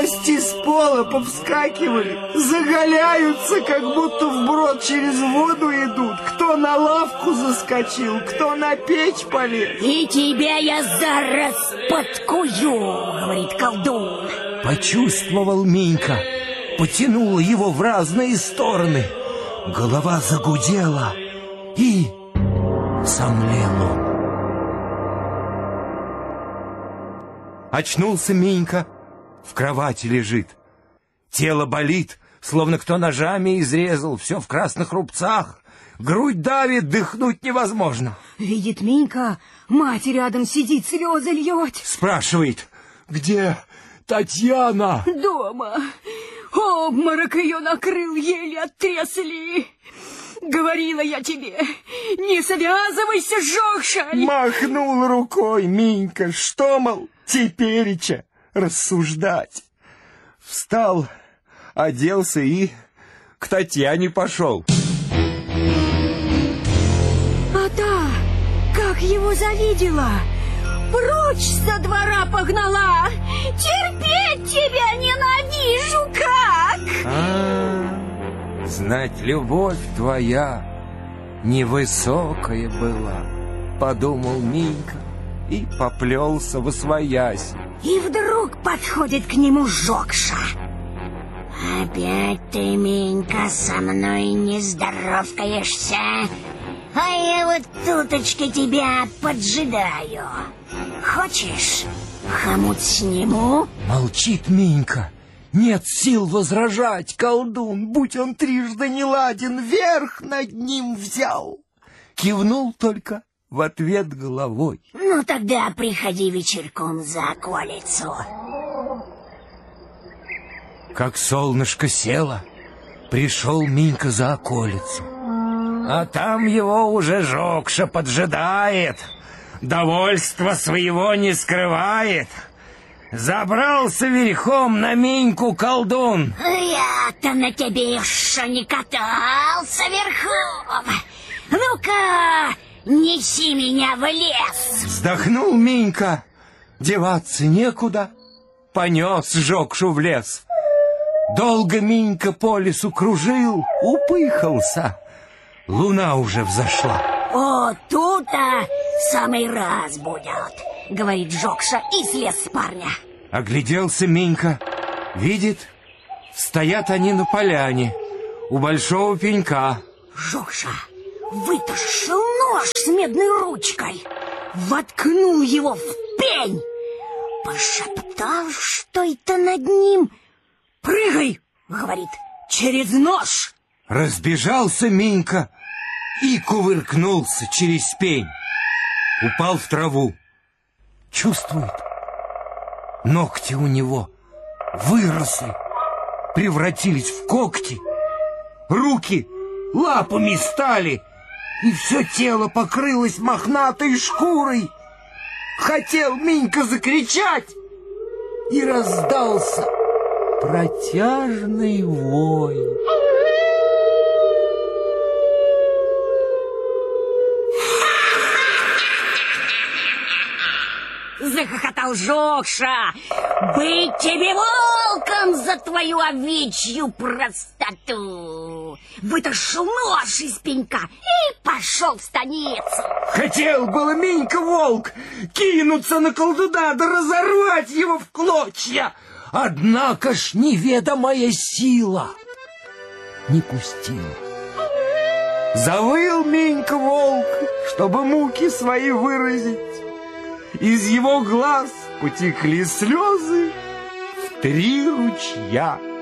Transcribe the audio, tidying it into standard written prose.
Кости с пола повскакивали, заголяются, как будто вброд через воду идут. Кто на лавку заскочил, кто на печь полез. И тебя я зараз подкую, говорит колдун. Почувствовал Минька, потянуло его в разные стороны. Голова загудела и сомлел он. Очнулся Минька, в кровати лежит. Тело болит, словно кто ножами изрезал, все в красных рубцах. Грудь давит, дыхнуть невозможно. Видит Минька, мать рядом сидит, слезы льет. Спрашивает, где Татьяна? Дома. Обморок ее накрыл, еле оттрясли. Говорила я тебе, не связывайся с Жокшей. Махнул рукой Минька, что, мол, тепереча рассуждать. Встал, оделся и к Татьяне пошел. А та, как его завидела, прочь со двора погнала. Терпеть тебя ненавижу как. Знать, любовь твоя невысокая была, подумал Минька и поплелся восвоясь. И вдруг подходит к нему Жокша. Опять ты, Минька, со мной не здоровкаешься, а я вот туточки тебя поджидаю. Хочешь, хомут сниму? Молчит Минька. Нет сил возражать, колдун, будь он трижды неладен, верх над ним взял. Кивнул только в ответ головой. Ну тогда приходи вечерком за околицу. Как солнышко село, пришел Минька за околицу. А там его уже Жокша поджидает, довольства своего не скрывает. Забрался верхом на Миньку колдун. Я-то на тебе еще не катался верхом. Ну-ка, неси меня в лес. Вздохнул Минька, деваться некуда, понес Жокшу в лес. Долго Минька по лесу кружил, упыхался. Луна уже взошла. О, тут-то самый раз будет, говорит Жокша и слез с парня. Огляделся Минька, видит, стоят они на поляне у большого пенька. Жокша вытащил нож с медной ручкой, воткнул его в пень, пошептал что-то над ним. «Прыгай!» — говорит, — «через нож!» Разбежался Минька и кувыркнулся через пень. Упал в траву. Чувствует, ногти у него выросли, превратились в когти. Руки лапами стали, и все тело покрылось мохнатой шкурой. Хотел Минька закричать, и раздался протяжный вой. Захохотал Жокша. Быть тебе волком за твою овечью простоту. Вытащил нож из пенька и пошел в станицу. Хотел было Минька волк кинуться на колдуна да разорвать его в клочья. Однако ж неведомая сила не пустила. Завыл Минька волк, чтобы муки свои выразить. Из его глаз потекли слезы в 3 ручья.